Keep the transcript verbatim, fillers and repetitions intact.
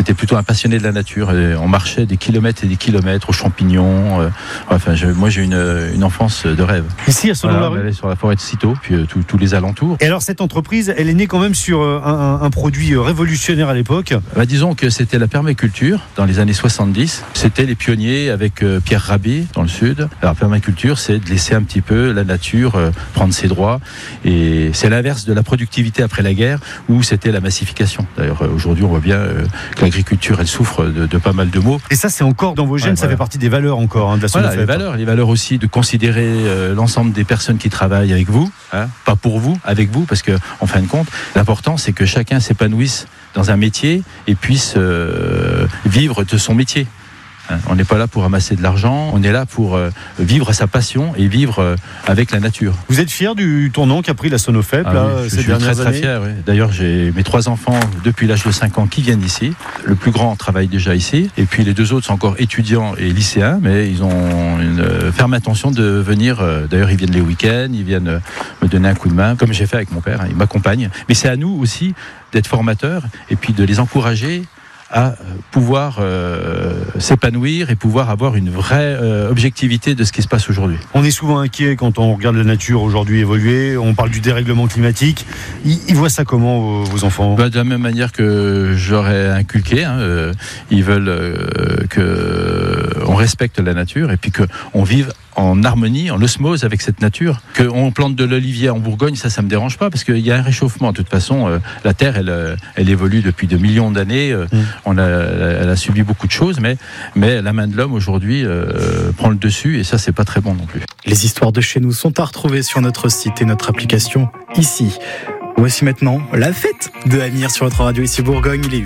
j'étais plutôt un passionné de la nature. Et on marchait des kilomètres et des kilomètres aux champignons. Euh, enfin, je, moi, j'ai une, une enfance de rêve. Ici, à Selon-la-Rue. On allait sur la forêt de Cîteaux, puis euh, tous, tous les alentours. Et alors, cette entreprise, elle est née quand même sur un, un, un produit révolutionnaire à l'époque. Bah, disons que c'était la permaculture dans les années soixante-dix. C'était les pionniers avec euh, Pierre Rabhi dans le sud. Alors, la permaculture, c'est de laisser un petit peu la nature euh, prendre ses droits. Et c'est l'inverse de la productivité après la guerre, où c'était la massification. D'ailleurs, euh, aujourd'hui, on voit bien euh, que l'agriculture, elle souffre de, de pas mal de maux. Et ça, c'est encore dans vos gènes, ouais, ça voilà. fait partie des valeurs encore hein, de la Voilà, les valeurs, les valeurs aussi de considérer euh, l'ensemble des personnes qui travaillent avec vous, hein, pas pour vous, avec vous, parce que en fin de compte, l'important, c'est que chacun s'épanouisse dans un métier et puisse euh, vivre de son métier. On n'est pas là pour amasser de l'argent, on est là pour euh, vivre sa passion et vivre euh, avec la nature. Vous êtes fier du tournant qu'a pris la Sonofep ah, là, oui, ces je suis dernières très, années ? très fier. Oui. D'ailleurs, j'ai mes trois enfants depuis l'âge de cinq ans qui viennent ici. Le plus grand travaille déjà ici, et puis les deux autres sont encore étudiants et lycéens, mais ils ont une euh, ferme intention de venir. Euh, d'ailleurs, ils viennent les week-ends, ils viennent euh, me donner un coup de main, comme j'ai fait avec mon père. Hein, ils m'accompagnent. Mais c'est à nous aussi d'être formateurs et puis de les encourager à pouvoir euh, s'épanouir et pouvoir avoir une vraie euh, objectivité de ce qui se passe aujourd'hui. On est souvent inquiet quand on regarde la nature aujourd'hui évoluer, on parle du dérèglement climatique. Ils, ils voient ça comment, vos, vos enfants ? Bah, de la même manière que j'aurais inculqué, hein, euh, ils veulent euh, qu'on respecte la nature et puis qu'on vive en harmonie, en osmose avec cette nature. Qu'on plante de l'olivier en Bourgogne, ça, ça me dérange pas, parce qu'il y a un réchauffement. De toute façon, euh, la Terre, elle, elle évolue depuis de millions d'années. Euh, mmh. on a, elle a subi beaucoup de choses, mais, mais la main de l'homme, aujourd'hui, euh, prend le dessus, et ça, c'est pas très bon non plus. Les histoires de chez nous sont à retrouver sur notre site et notre application ici. Voici maintenant la fête de Amir sur votre radio ici Bourgogne. Il est